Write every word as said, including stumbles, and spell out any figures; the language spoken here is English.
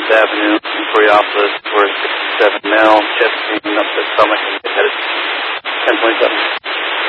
Avenue in Coraopolis for sixty-seven male, chest pain up the stomach, and headed ten twenty-seven.